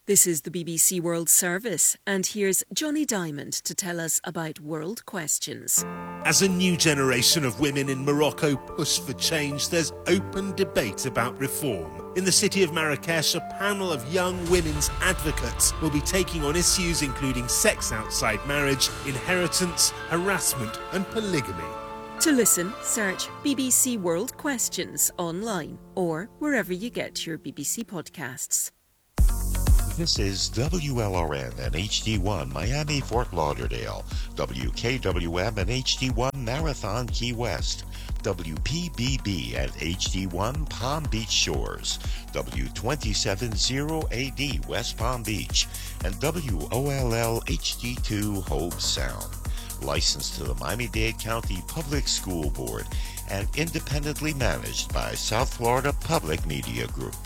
This is the BBC World Service, and here's Johnny Diamond to tell us about world questions. As a new generation of women in Morocco push for change, there's open debate about reform. In the city of Marrakesh, a panel of young women's advocates will be taking on issues including sex outside marriage, inheritance, harassment and polygamy. To listen, search BBC World Questions online or wherever you get your BBC podcasts. This is WLRN and HD1 Miami, Fort Lauderdale, WKWM and HD1 Marathon, Key West, WPBB and HD1 Palm Beach Shores, W270AD West Palm Beach, and WOLL HD2 Hobe Sound. Licensed to the Miami-Dade County Public School Board and independently managed by South Florida Public Media Group.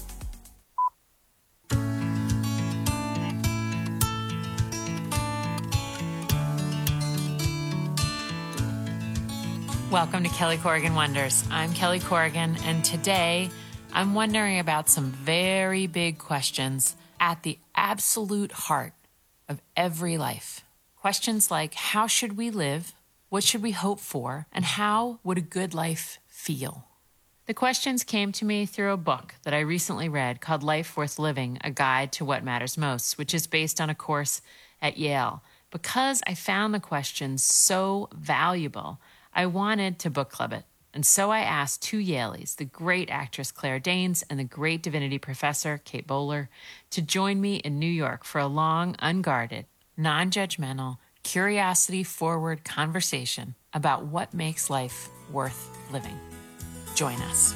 Welcome to Kelly Corrigan Wonders. I'm Kelly Corrigan, and today I'm wondering about some very big questions at the absolute heart of every life. Questions like, how should we live? What should we hope for? And how would a good life feel? The questions came to me through a book that I recently read called Life Worth Living, A Guide to What Matters Most, which is based on a course at Yale. Because I found the questions so valuable, I wanted to book club it. And so I asked two Yaleys, the great actress Claire Danes and the great divinity professor Kate Bowler, to join me in New York for a long, unguarded, non-judgmental, curiosity-forward conversation about what makes life worth living. Join us.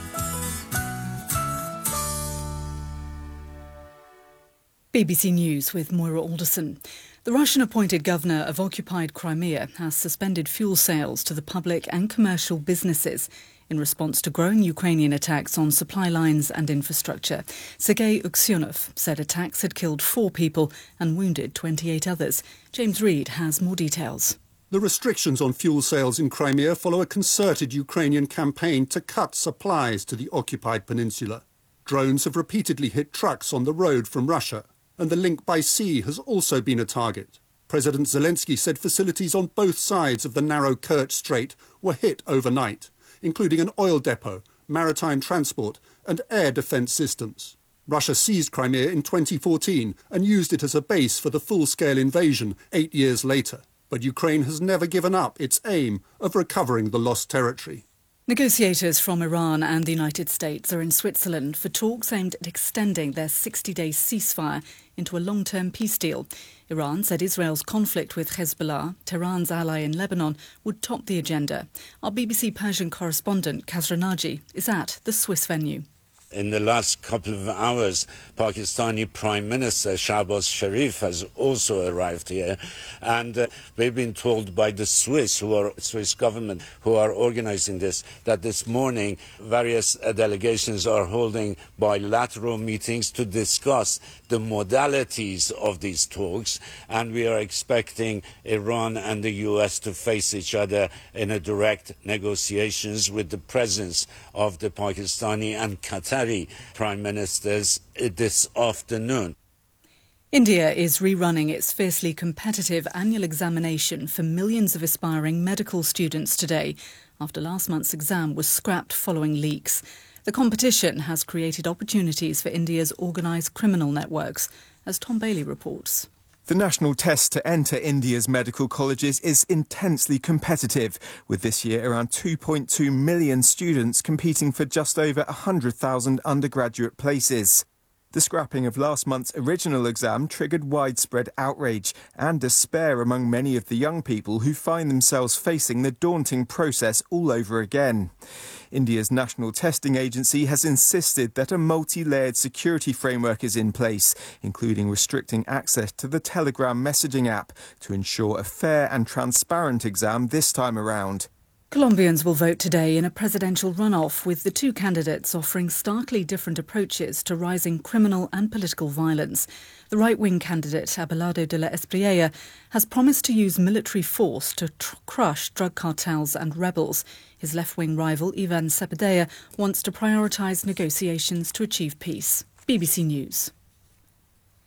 BBC News with Moira Alderson. The Russian-appointed governor of occupied Crimea has suspended fuel sales to the public and commercial businesses in response to growing Ukrainian attacks on supply lines and infrastructure. Sergei Uksyunov said attacks had killed 4 people and wounded 28 others. James Reid has more details. The restrictions on fuel sales in Crimea follow a concerted Ukrainian campaign to cut supplies to the occupied peninsula. Drones have repeatedly hit trucks on the road from Russia, and the link by sea has also been a target. President Zelensky said facilities on both sides of the narrow Kerch Strait were hit overnight, including an oil depot, maritime transport and air defence systems. Russia seized Crimea in 2014 and used it as a base for the full-scale invasion 8 years later. But Ukraine has never given up its aim of recovering the lost territory. Negotiators from Iran and the United States are in Switzerland for talks aimed at extending their 60-day ceasefire into a long-term peace deal. Iran said Israel's conflict with Hezbollah, Tehran's ally in Lebanon, would top the agenda. Our BBC Persian correspondent, Kazra Naji, is at the Swiss venue. In the last couple of hours, Pakistani Prime Minister Shahbaz Sharif has also arrived here, and we've been told by the Swiss government who are organizing this, that this morning various delegations are holding bilateral meetings to discuss the modalities of these talks, and we are expecting Iran and the US to face each other in a direct negotiations with the presence of the Pakistani and Qatari Prime Ministers this afternoon. India is rerunning its fiercely competitive annual examination for millions of aspiring medical students today, after last month's exam was scrapped following leaks. The competition has created opportunities for India's organised criminal networks, as Tom Bailey reports. The national test to enter India's medical colleges is intensely competitive, with this year around 2.2 million students competing for just over 100,000 undergraduate places. The scrapping of last month's original exam triggered widespread outrage and despair among many of the young people who find themselves facing the daunting process all over again. India's National Testing Agency has insisted that a multi-layered security framework is in place, including restricting access to the Telegram messaging app to ensure a fair and transparent exam this time around. Colombians will vote today in a presidential runoff, with the two candidates offering starkly different approaches to rising criminal and political violence. The right-wing candidate, Abelardo de la Espriella, has promised to use military force to crush drug cartels and rebels. His left-wing rival, Ivan Cepeda, wants to prioritise negotiations to achieve peace. BBC News.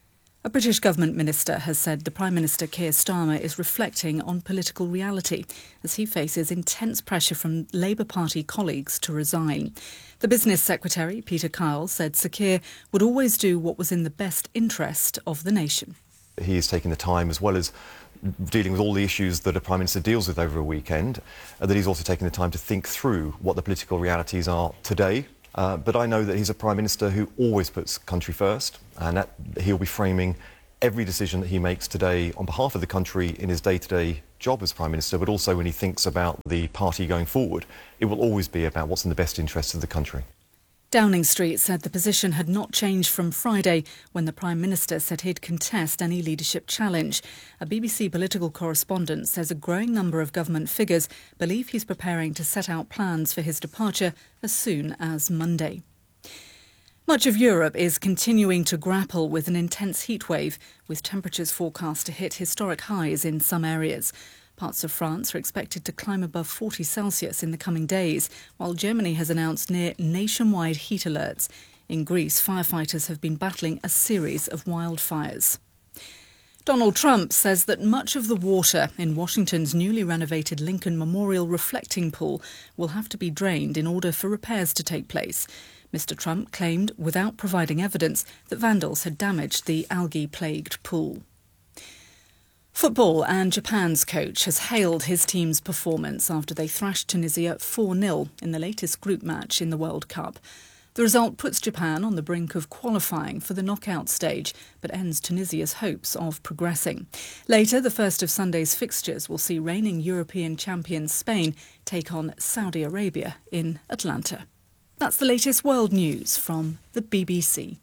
A British government minister has said the Prime Minister Keir Starmer is reflecting on political reality as he faces intense pressure from Labour Party colleagues to resign. The Business Secretary, Peter Kyle, said Sir Keir would always do what was in the best interest of the nation. He is taking the time, as well as dealing with all the issues that a Prime Minister deals with over a weekend, that he's also taking the time to think through what the political realities are today. But I know that he's a Prime Minister who always puts country first, and that he'll be framing every decision that he makes today on behalf of the country in his day-to-day job as Prime Minister, but also when he thinks about the party going forward. It will always be about what's in the best interests of the country. Downing Street said the position had not changed from Friday when the Prime Minister said he'd contest any leadership challenge. A BBC political correspondent says a growing number of government figures believe he's preparing to set out plans for his departure as soon as Monday. Much of Europe is continuing to grapple with an intense heatwave, with temperatures forecast to hit historic highs in some areas. Parts of France are expected to climb above 40 Celsius in the coming days, while Germany has announced near nationwide heat alerts. In Greece, firefighters have been battling a series of wildfires. Donald Trump says that much of the water in Washington's newly renovated Lincoln Memorial reflecting pool will have to be drained in order for repairs to take place. Mr. Trump claimed, without providing evidence, that vandals had damaged the algae-plagued pool. Football, and Japan's coach has hailed his team's performance after they thrashed Tunisia 4-0 in the latest group match in the World Cup. The result puts Japan on the brink of qualifying for the knockout stage, but ends Tunisia's hopes of progressing. Later, the first of Sunday's fixtures will see reigning European champions Spain take on Saudi Arabia in Atlanta. That's the latest world news from the BBC.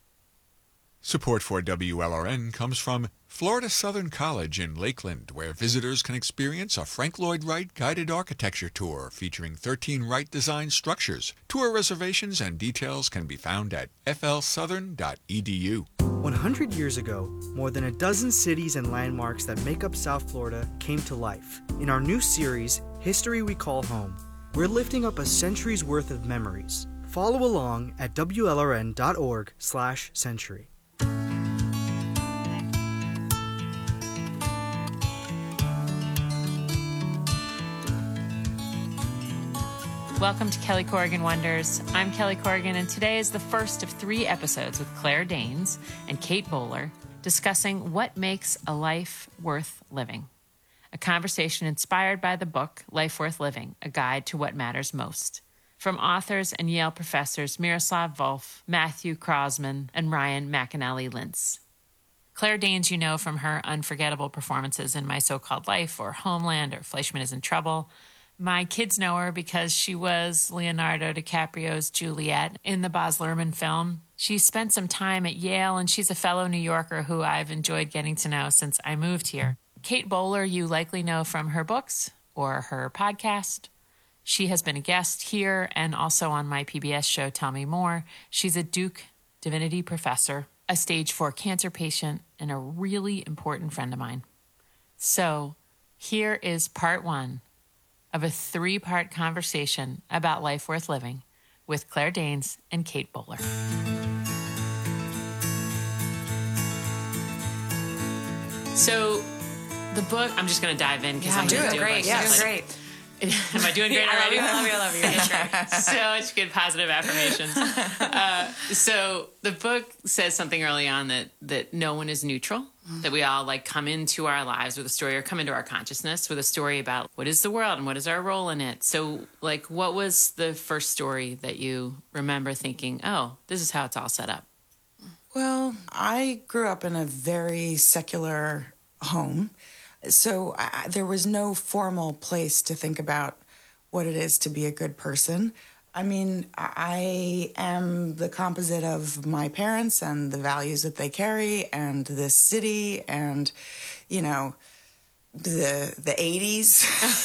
Support for WLRN comes from Florida Southern College in Lakeland, where visitors can experience a Frank Lloyd Wright guided architecture tour featuring 13 Wright-designed structures. Tour reservations and details can be found at flsouthern.edu. 100 years ago, more than a dozen cities and landmarks that make up South Florida came to life. In our new series, History We Call Home, we're lifting up a century's worth of memories. Follow along at WLRN.org/century. Welcome to Kelly Corrigan Wonders. I'm Kelly Corrigan, and today is the first of 3 episodes with Claire Danes and Kate Bowler discussing what makes a life worth living. A conversation inspired by the book Life Worth Living, A Guide to What Matters Most, from authors and Yale professors Miroslav Volf, Matthew Krosman, and Ryan McAnally-Lintz. Claire Danes you know from her unforgettable performances in My So-Called Life or Homeland or Fleischman is in Trouble. My kids know her because she was Leonardo DiCaprio's Juliet in the Baz Luhrmann film. She spent some time at Yale, and she's a fellow New Yorker who I've enjoyed getting to know since I moved here. Kate Bowler you likely know from her books or her podcast. She has been a guest here and also on my PBS show, Tell Me More. She's a Duke Divinity professor, a stage 4 cancer patient, and a really important friend of mine. So here is part 1 of a 3-part conversation about life worth living with Claire Danes and Kate Bowler. So the book, I'm just going to dive in because I'm going to do great. Yeah, great. Am I doing great already? I love you. So much good positive affirmations. So the book says something early on that no one is neutral, that we all come into our lives with a story or come into our consciousness with a story about what is the world and what is our role in it. So what was the first story that you remember thinking, oh, this is how it's all set up? Well, I grew up in a very secular home. So there was no formal place to think about what it is to be a good person. I mean, I am the composite of my parents and the values that they carry and this city and, the 80s.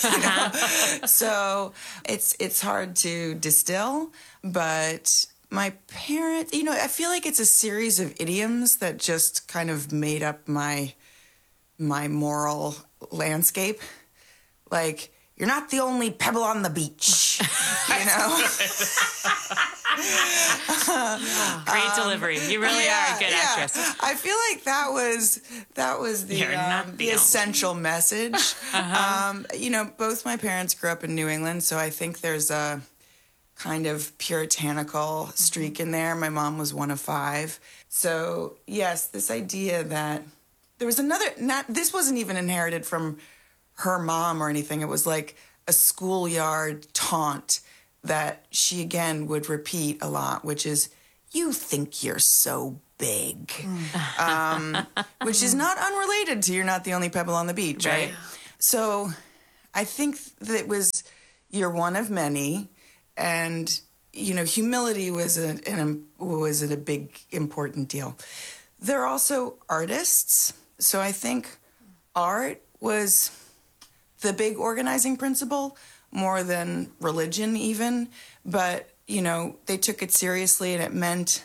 So it's hard to distill, but my parents, I feel like it's a series of idioms that just kind of made up my moral landscape. Like, you're not the only pebble on the beach, Great delivery. You really are a good actress. I feel like that was the essential message. Both my parents grew up in New England, so I think there's a kind of puritanical streak in there. My mom was one of 5. So, yes, this idea that there was this wasn't even inherited from her mom or anything. It was like a schoolyard taunt that she, again, would repeat a lot, which is, you think you're so big. Which is not unrelated to you're not the only pebble on the beach, right? So I think that it was, you're one of many, and, humility was a big, important deal. They're also artists, so I think art was the big organizing principle, more than religion even, but, they took it seriously, and it meant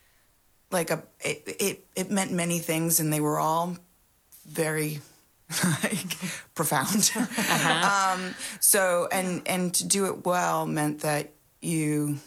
it meant many things, and they were all very profound. So, and to do it well meant that you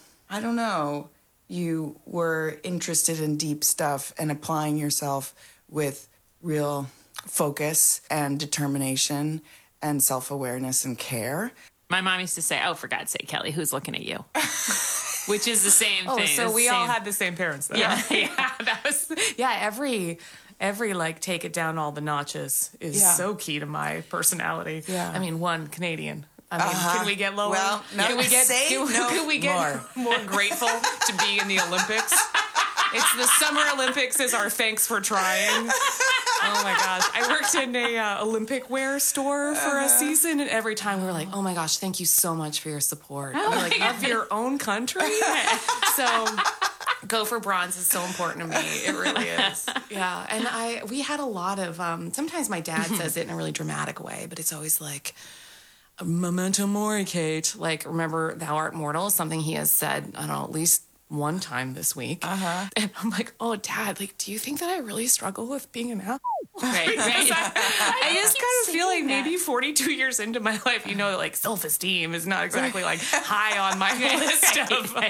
were interested in deep stuff and applying yourself with real focus and determination and self-awareness and care. My mom used to say, "Oh, for God's sake, Kelly, who's looking at you?" Which is the same thing. So we all had the same parents then. Yeah. That was every like take it down all the notches is so key to my personality. Yeah. I mean, one, Canadian. I mean, can we get lower? Well, no, can we get more grateful to be in the Olympics? It's the Summer Olympics is our thanks for trying. Oh my gosh. I worked in a Olympic wear store for a season, and every time we were like, oh my gosh, thank you so much for your support. Of your own country. So go for bronze is so important to me. It really is. Yeah. And we had a lot of, sometimes my dad says it in a really dramatic way, but it's always like, memento mori, Kate. Like, remember, thou art mortal, something he has said, I don't know, at least one time this week. And I'm like, oh, Dad, like, do you think that I really struggle with being an asshole? Right. I just kind of feel like maybe 42 years into my life, like self-esteem is not exactly like high on my list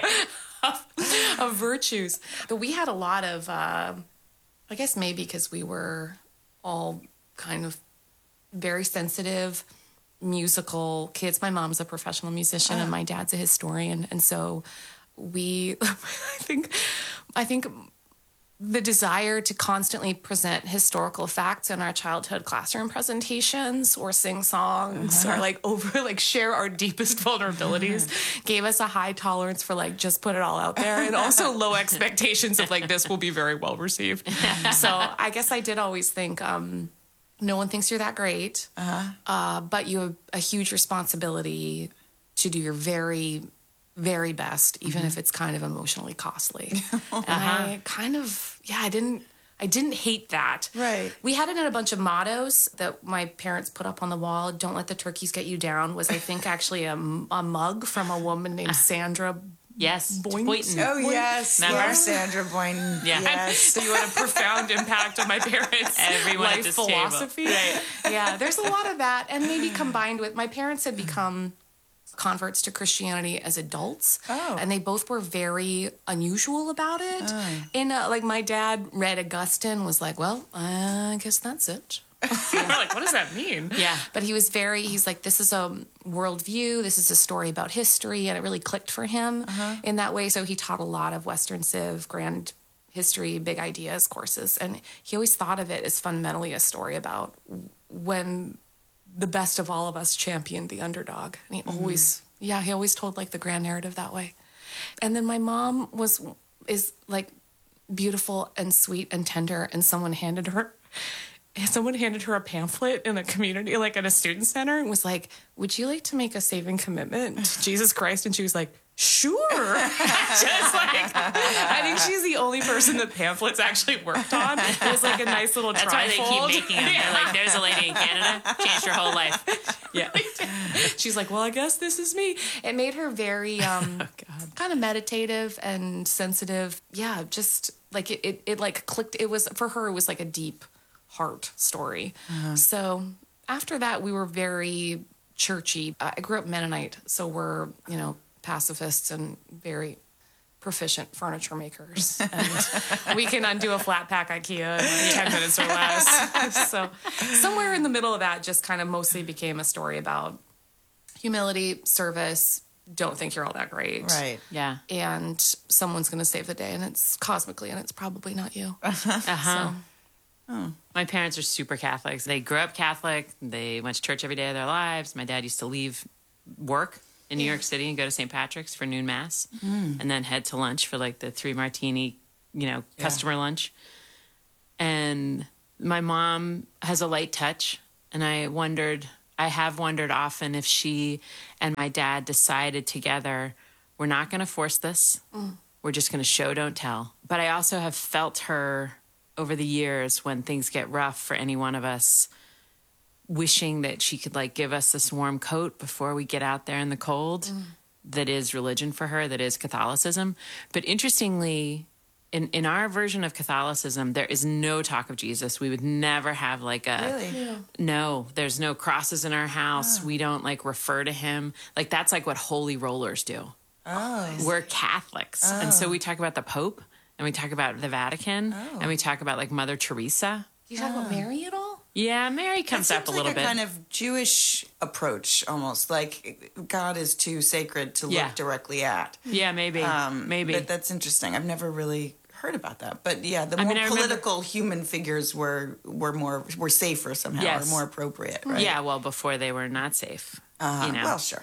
of virtues. But we had a lot of, I guess maybe because we were all kind of very sensitive, musical kids. My mom's a professional musician and my dad's a historian. And so I think the desire to constantly present historical facts in our childhood classroom presentations or sing songs or share our deepest vulnerabilities gave us a high tolerance for just put it all out there, and also low expectations of this will be very well received. So I guess I did always think, no one thinks you're that great, but you have a huge responsibility to do your very, very best, even if it's kind of emotionally costly. And I kind of, I didn't hate that. Right. We had it in a bunch of mottos that my parents put up on the wall. Don't let the turkeys get you down was, I think, actually a mug from a woman named Sandra Boynton. Oh, yes. Remember? Yes, Sandra Boynton. Yeah. Yes. So you had a profound impact on my parents' life philosophy. Right. Yeah, there's a lot of that. And maybe combined with, my parents had become converts to Christianity as adults. Oh. And they both were very unusual about it. And my dad read Augustine, was like, well, I guess that's it. We're like, what does that mean? Yeah. But he's like, this is a worldview. This is a story about history. And it really clicked for him in that way. So he taught a lot of Western Civ, grand history, big ideas courses. And he always thought of it as fundamentally a story about when the best of all of us championed the underdog. And he always told the grand narrative that way. And then my mom is beautiful and sweet and tender. And someone handed her a pamphlet in a community, in a student center, and was like, would you like to make a saving commitment to Jesus Christ? And she was like, sure. I think she's the only person that pamphlets actually worked on. It was a nice little That's why they keep making them. They're like, there's a lady in Canada, changed her whole life. Yeah. She's like, well, I guess this is me. It made her very kind of meditative and sensitive. Yeah, just it clicked. It was, for her, it was like a deep heart story. So after that, we were very churchy. I grew up Mennonite, so we're, pacifists and very proficient furniture makers. And we can undo a flat pack IKEA in 10 minutes or less. So somewhere in the middle of that just kind of mostly became a story about humility, service, don't think you're all that great. Right. Yeah. And someone's going to save the day, and it's cosmically, and it's probably not you. Uh-huh. So. My parents are super Catholics. They grew up Catholic. They went to church every day of their lives. My dad used to leave work in New York City and go to St. Patrick's for noon mass and then head to lunch for like the 3 martini, customer lunch. And my mom has a light touch, and I have wondered often if she and my dad decided together, we're not going to force this. We're just going to show, don't tell. But I also have felt her over the years when things get rough for any one of us, wishing that she could like give us this warm coat before we get out there in the cold. That is religion for her, that is Catholicism. But interestingly, in our version of Catholicism, there is no talk of Jesus. We would never have like no, there's no crosses in our house. We don't like refer to him. Like that's like what holy rollers do. We're Catholics. And so we talk about the Pope, and we talk about the Vatican, and we talk about like Mother Teresa. Do you talk about Mary at all? Yeah, Mary comes up a little bit. It seems like a kind of Jewish approach, almost like God is too sacred to look directly at. Yeah, maybe. Maybe. But that's interesting. I've never really heard about that. But yeah, the more political human figures were safer somehow, or more appropriate, right? Yeah, well, before they were not safe. Well, sure.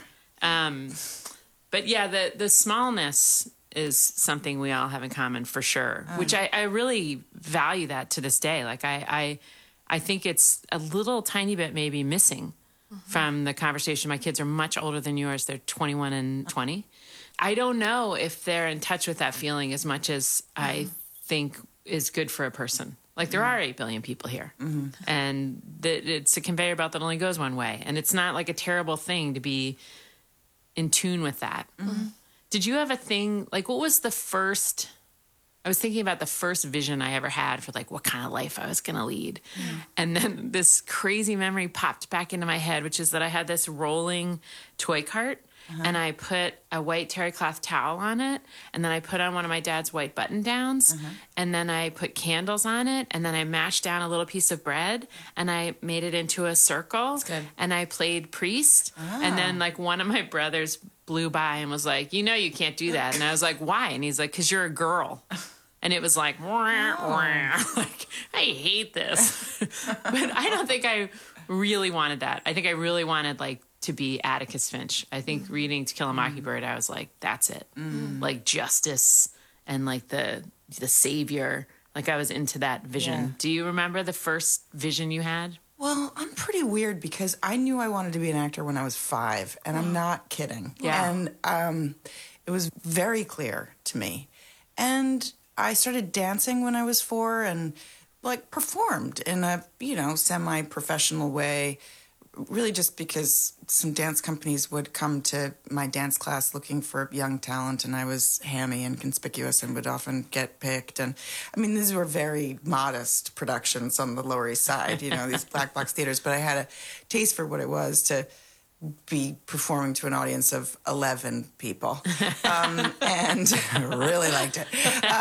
But yeah, the smallness is something we all have in common for sure, which I really value that to this day. Like I think it's a little tiny bit maybe missing from the conversation. My kids are much older than yours. They're 21 and 20. I don't know if they're in touch with that feeling as much as I think is good for a person. Like there are 8 billion people here, and it's a conveyor belt that only goes one way. And it's not like a terrible thing to be in tune with that. Did you have a thing, like what was the first, I was thinking about the first vision I ever had for like what kind of life I was going to lead. And then this crazy memory popped back into my head, which is that I had this rolling toy cart and I put a white terry cloth towel on it. And then I put on one of my dad's white button downs and then I put candles on it. And then I mashed down a little piece of bread and I made it into a circle and I played priest. And then like one of my brothers blew by and was like, you can't do that. And I was like, why? And he's like, 'cause you're a girl. And it was like, like, I hate this. But I don't think I really wanted that. I think I really wanted like to be Atticus Finch. I think reading To Kill a Mockingbird, I was like, that's it. Like justice and like the savior. Like I was into that vision. Yeah. Do you remember the first vision you had? Well, I'm pretty weird because I knew I wanted to be an actor when I was 5, and I'm not kidding. Yeah. And it was very clear to me. And I started dancing when I was 4 and like performed in a, semi-professional way, really just because some dance companies would come to my dance class looking for young talent, and I was hammy and conspicuous and would often get picked. And I mean, these were very modest productions on the Lower East Side, these black box theaters, but I had a taste for what it was to be performing to an audience of 11 people, and really liked it.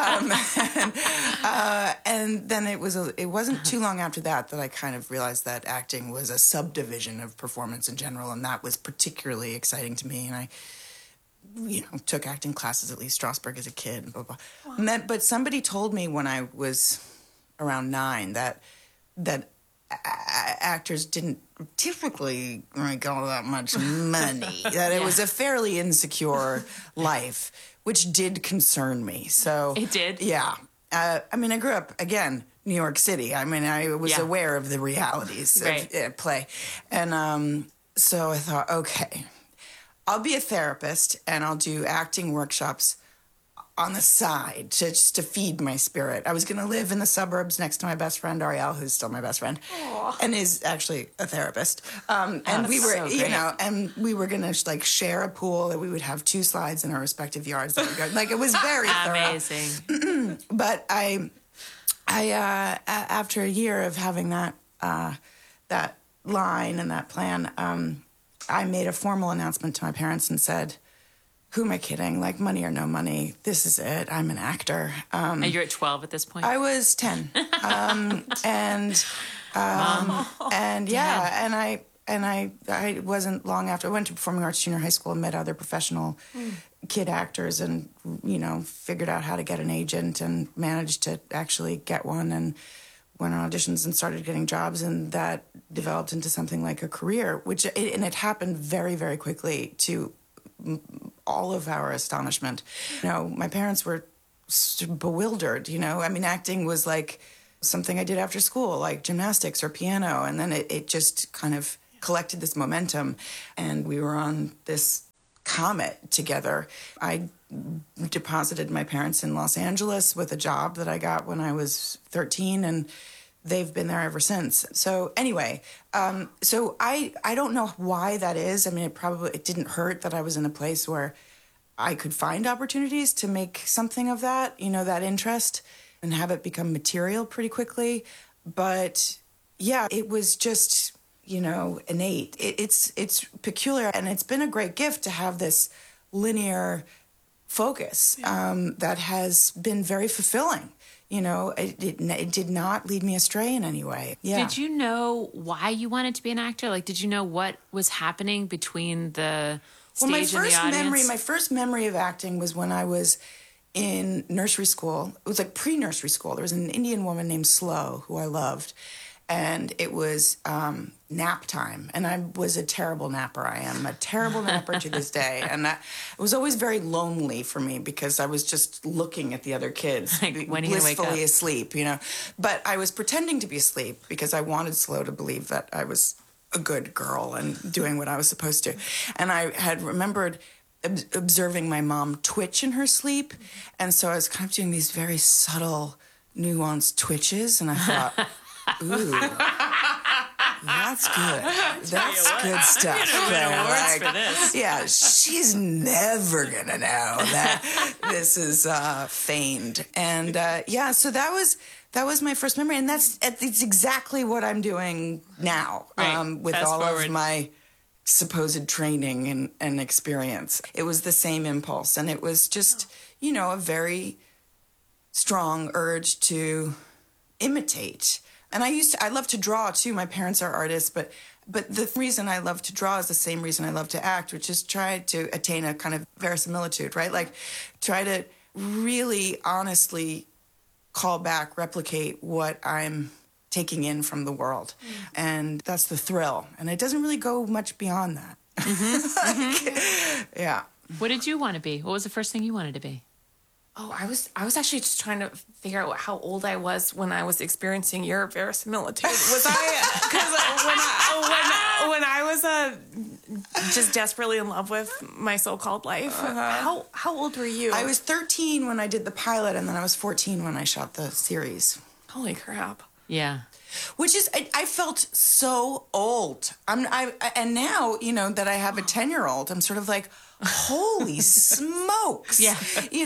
And then it wasn't too long after that I kind of realized that acting was a subdivision of performance in general, and that was particularly exciting to me. And I, took acting classes at Lee Strasberg as a kid. Blah, blah. Wow. But somebody told me when I was around 9 that actors didn't typically make all that much money, that it was a fairly insecure life, which did concern me. So it did? Yeah. I grew up, again, New York City. I was aware of the realities of play. And so I thought, okay, I'll be a therapist and I'll do acting workshops on the side just to feed my spirit. I was going to live in the suburbs next to my best friend, Ariel, who's still my best friend, and is actually a therapist. And we were, and we were going to like share a pool, that we would have 2 slides in our respective yards. That would go, like it was very amazing. But I after a year of having that line and that plan, I made a formal announcement to my parents and said, who am I kidding? Like, money or no money, this is it. I'm an actor. And you're at 12 at this point? I was 10. I wasn't long after. I went to Performing Arts Junior High School and met other professional kid actors and, figured out how to get an agent and managed to actually get one and went on auditions and started getting jobs, and that developed into something like a career, and it happened very, very quickly to all of our astonishment. My parents were bewildered, acting was like something I did after school, like gymnastics or piano, and then it just kind of collected this momentum, and we were on this comet together. I deposited my parents in Los Angeles with a job that I got when I was 13, and they've been there ever since. So anyway, so I don't know why that is. I mean, it didn't hurt that I was in a place where I could find opportunities to make something of that, that interest, and have it become material pretty quickly. But yeah, it was just, innate. It's peculiar, and it's been a great gift to have this linear focus that has been very fulfilling. It did not lead me astray in any way. Yeah. Did you know why you wanted to be an actor? Like, did you know what was happening between the stage and the audience? My first memory of acting was when I was in nursery school. It was like pre-nursery school. There was an Indian woman named Slow who I loved. And it was nap time. And I was a terrible napper. I am a terrible napper to this day. And it was always very lonely for me because I was just looking at the other kids, like, when are you blissfully wake up? Asleep, But I was pretending to be asleep because I wanted Slow to believe that I was a good girl and doing what I was supposed to. And I had remembered observing my mom twitch in her sleep. And so I was kind of doing these very subtle, nuanced twitches. And I thought... Ooh, that's good. That's good stuff. For this. Yeah, she's never gonna know that this is feigned. And so that was my first memory, and it's exactly what I'm doing now, with Fast all forward. of my supposed training and experience. It was the same impulse, and it was just a very strong urge to imitate. And I love to draw too. My parents are artists, but the reason I love to draw is the same reason I love to act, which is try to attain a kind of verisimilitude, right? Like try to really honestly call back, replicate what I'm taking in from the world. And that's the thrill. And it doesn't really go much beyond that. Yeah. What did you want to be? What was the first thing you wanted to be? Oh, I was actually just trying to figure out how old I was when I was experiencing your verisimilitude. Was I? Because when I was just desperately in love with my so-called life, how old were you? I was 13 when I did the pilot, and then I was 14 when I shot the series. Holy crap! Yeah. Which is, I felt so old. And now, that I have a 10-year-old, I'm sort of like, holy smokes. Yeah.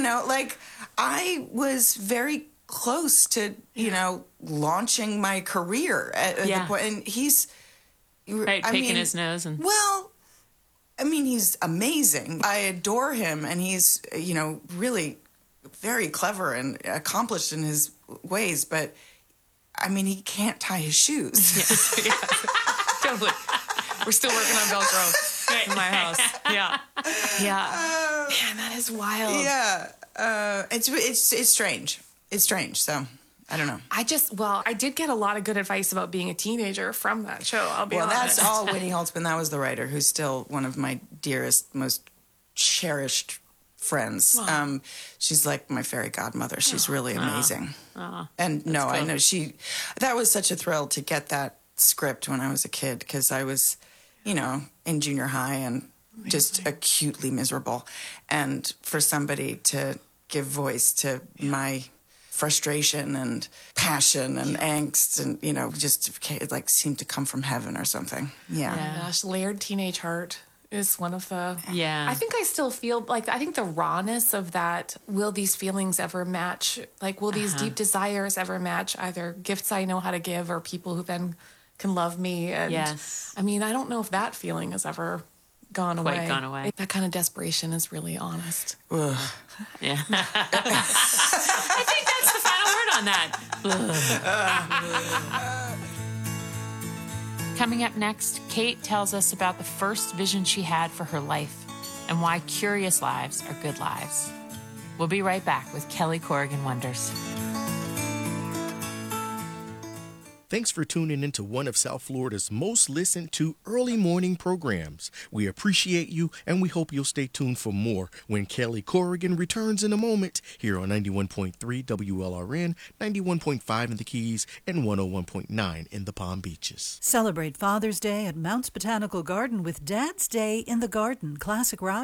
I was very close to, launching my career at the point. And he's... picking his nose. And Well, he's amazing. I adore him, and he's, really very clever and accomplished in his ways, but... he can't tie his shoes. Yeah. Totally. We're still working on Velcro in my house. Yeah. Yeah. Man, that is wild. Yeah. It's strange. It's strange. So I don't know. I did get a lot of good advice about being a teenager from that show. I'll be honest. That's all Winnie Holtzman. That was the writer, who's still one of my dearest, most cherished friends. Wow. She's like my fairy godmother. She's really amazing. And cool. I know that was such a thrill to get that script when I was a kid, because I was, in junior high and just acutely miserable. And for somebody to give voice to my frustration and passion and angst and, just like seemed to come from heaven or something. Yeah. Oh my gosh, Layered Teenage Heart is one of the... Yeah. I think I still feel like, I think the rawness of that, will these feelings ever match? Like, will these deep desires ever match either gifts I know how to give or people who then can love me? And yes. I don't know if that feeling has ever gone away. Quite gone away. That kind of desperation is really honest. Yeah. I think that's the final word on that. Coming up next, Kate tells us about the first vision she had for her life and why curious lives are good lives. We'll be right back with Kelly Corrigan Wonders. Thanks for tuning into one of South Florida's most listened to early morning programs. We appreciate you, and we hope you'll stay tuned for more when Kelly Corrigan returns in a moment here on 91.3 WLRN, 91.5 in the Keys, and 101.9 in the Palm Beaches. Celebrate Father's Day at Mounts Botanical Garden with Dad's Day in the Garden Classic Ride.